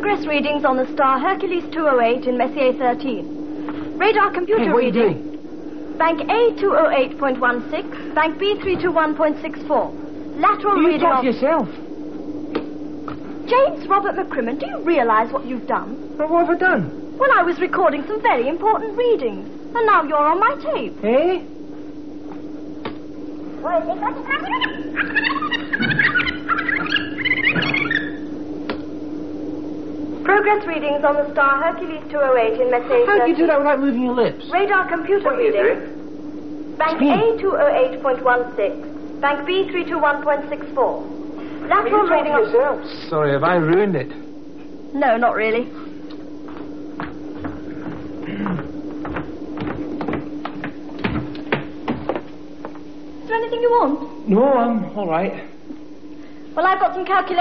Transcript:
Progress readings on the star Hercules 208 in Messier 13. Radar computer Hey, what reading. are you doing? Bank A 208.16, Bank B 321.64. Lateral You reading talk of... to yourself. James Robert McCrimmon, do you realise what you've done? Well, what have I done? Well, I was recording some very important readings, and now you're on my tape. Eh? Progress readings on the star Hercules 208 in Messier 13. How do you do that without moving your lips? Radar computer reading. Bank Me. A 208.16, Bank B 321.64. Lateral reading of... Sorry, have I ruined it? No, not really. Is there anything you want? No, I'm all right. Well, I've got some calculations